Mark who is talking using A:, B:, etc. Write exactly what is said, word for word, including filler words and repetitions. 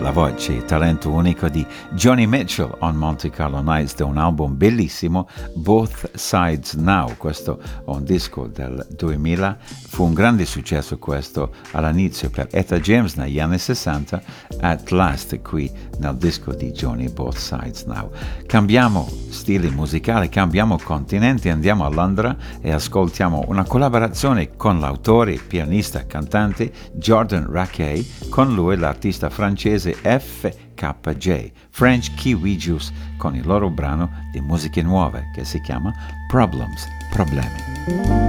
A: la voce, talento unico di Joni Mitchell on Monte Carlo Nights, da un album bellissimo, Both Sides Now. Questo è un disco del duemila, fu un grande successo questo all'inizio per Etta James negli anni sessanta, At Last qui nel disco di Joni, Both Sides Now. Cambiamo stile musicale, cambiamo continente, andiamo a Londra e ascoltiamo una collaborazione con l'autore, pianista, cantante Jordan Rakei, con lui l'artista francese F K J, French Kiwi Juice, con il loro brano di musiche nuove che si chiama Problems, Problemi.